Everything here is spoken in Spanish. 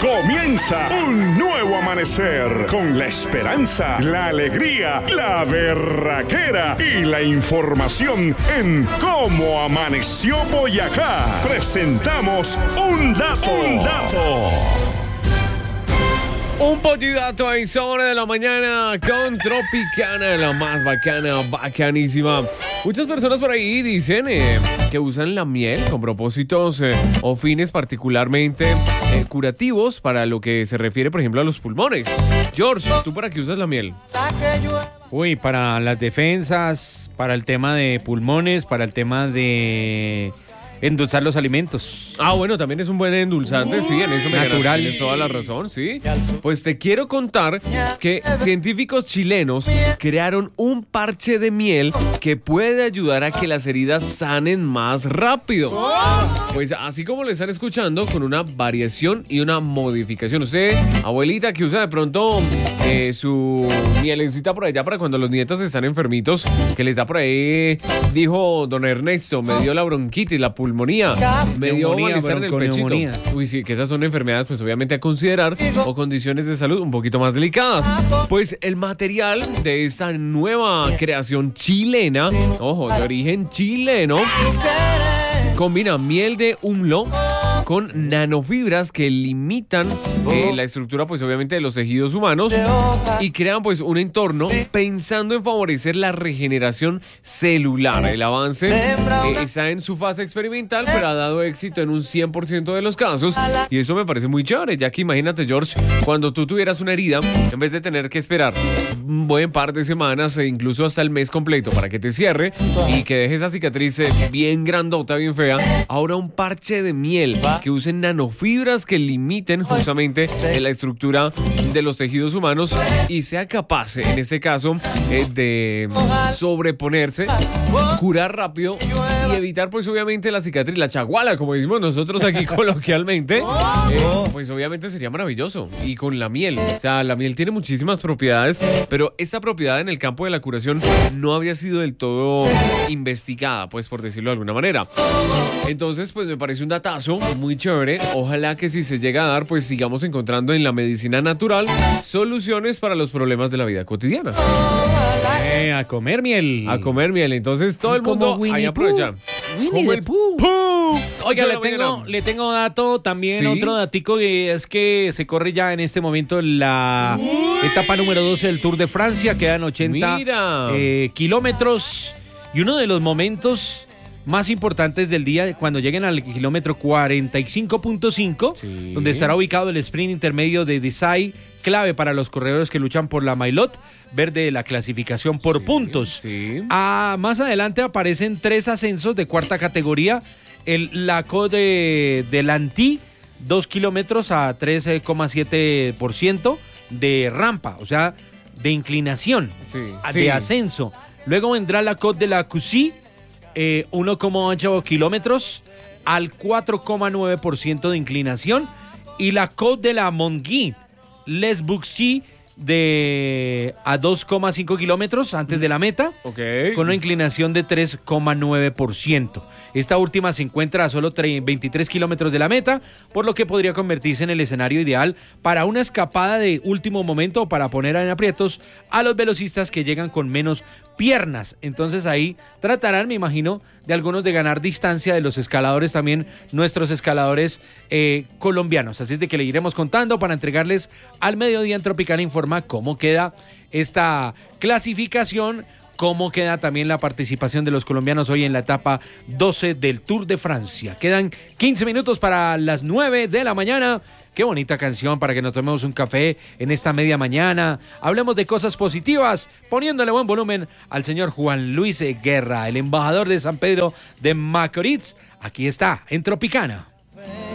Comienza un nuevo amanecer con la esperanza, la alegría, la berraquera y la información en Cómo Amaneció Boyacá. Presentamos un dato. Un pollidato a esa hora de la mañana con Tropicana, la más bacana, bacanísima. Muchas personas por ahí dicen que usan la miel con propósitos o fines particularmente curativos para lo que se refiere, por ejemplo, a los pulmones. George, ¿tú para qué usas la miel? Uy, para las defensas, para el tema de pulmones, para el tema de endulzar los alimentos. Ah, bueno, también es un buen endulzante, sí, en eso me natural. tienes toda la razón, sí. Pues te quiero contar que científicos chilenos crearon un parche de miel que puede ayudar a que las heridas sanen más rápido. Pues así como lo están escuchando, con una variación y una modificación. Usted, abuelita, que usa de pronto su mielecita por allá para cuando los nietos están enfermitos, que les da por ahí, dijo don Ernesto, me dio la bronquitis, la pulmonía, me dio malestar en el pechito. Uy, sí, que esas son enfermedades, pues obviamente a considerar, o condiciones de salud un poquito más delicadas. Pues el material de esta nueva creación chilena, ojo, de origen chileno, combina miel de humlo con nanofibras que limitan la estructura, pues obviamente, de los tejidos humanos y crean pues un entorno pensando en favorecer la regeneración celular. El avance está en su fase experimental, pero ha dado éxito en un 100% de los casos y eso me parece muy chévere, ya que imagínate, George, cuando tú tuvieras una herida, en vez de tener que esperar un buen par de semanas e incluso hasta el mes completo para que te cierre y que deje esa cicatriz bien grandota, bien fea, ahora un parche de miel que usen nanofibras que limiten justamente la estructura de los tejidos humanos y sea capaz, en este caso, de sobreponerse, curar rápido y evitar pues obviamente la cicatriz, la chaguala, como decimos nosotros aquí coloquialmente, pues obviamente sería maravilloso. Y con la miel, o sea, la miel tiene muchísimas propiedades, pero esta propiedad en el campo de la curación no había sido del todo investigada, pues por decirlo de alguna manera. Entonces, pues me parece un datazo muy chévere. Ojalá que si se llega a dar, pues sigamos encontrando en la medicina natural soluciones para los problemas de la vida cotidiana. A comer miel. A comer miel. Entonces todo el mundo ahí aprovecha. Como el Pooh. Oiga, le tengo dato también, ¿sí? Otro datico que es que se corre ya en este momento la etapa número 12 del Tour de Francia. Quedan 80 kilómetros y uno de los momentos más importantes del día, cuando lleguen al kilómetro 45.5, sí, donde estará ubicado el sprint intermedio de Desai, clave para los corredores que luchan por la Maillot verde de la clasificación por puntos. Sí. Más adelante aparecen 3 ascensos de cuarta categoría. La Côte de Lanty, 2 kilómetros a 3,7% de rampa, o sea, de inclinación, de ascenso. Luego vendrá la Côte de la Cussy, 1,8 kilómetros al 4,9% de inclinación, y la Côte de la Montgui, Les Bouxy, a 2,5 kilómetros antes de la meta, con una inclinación de 3,9%. Esta última se encuentra a solo 23 kilómetros de la meta, por lo que podría convertirse en el escenario ideal para una escapada de último momento o para poner en aprietos a los velocistas que llegan con menos piernas. Entonces ahí tratarán, me imagino, de algunos de ganar distancia de los escaladores, también nuestros escaladores colombianos. Así es de que le iremos contando para entregarles al mediodía en Tropicana Informa cómo queda esta clasificación, cómo queda también la participación de los colombianos hoy en la etapa 12 del Tour de Francia. Quedan 15 minutos para las 9 de la mañana. Qué bonita canción para que nos tomemos un café en esta media mañana. Hablemos de cosas positivas, poniéndole buen volumen al señor Juan Luis Guerra, el embajador de San Pedro de Macorís. Aquí está, en Tropicana.